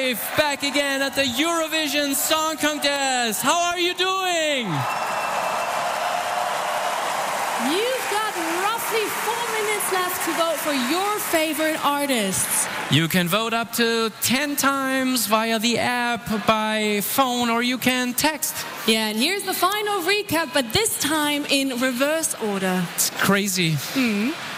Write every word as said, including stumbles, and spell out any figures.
Live, back again at the Eurovision Song Contest. How are you doing? You've got roughly four minutes left to vote for your favorite artists. You can vote up to ten times via the app, by phone, or you can text. Yeah, and here's the final recap, but this time in reverse order. It's crazy. Mm.